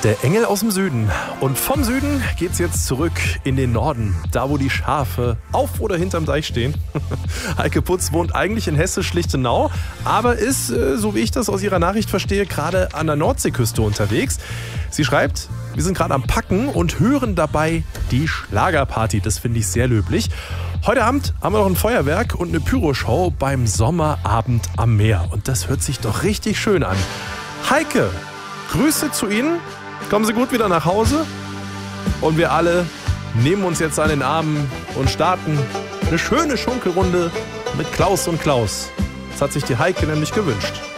Der Engel aus dem Süden. Und vom Süden geht's jetzt zurück in den Norden, da wo die Schafe auf oder hinterm Deich stehen. Heike Putz wohnt eigentlich in Hessisch-Lichtenau, aber ist, so wie ich das aus ihrer Nachricht verstehe, gerade an der Nordseeküste unterwegs. Sie schreibt, wir sind gerade am Packen und hören dabei die Schlagerparty. Das finde ich sehr löblich. Heute Abend haben wir noch ein Feuerwerk und eine Pyroshow beim Sommerabend am Meer. Und das hört sich doch richtig schön an. Heike, Grüße zu Ihnen. Kommen Sie gut wieder nach Hause. Und wir alle nehmen uns jetzt an den Armen und starten eine schöne Schunkelrunde mit Klaus und Klaus. Das hat sich die Heike nämlich gewünscht.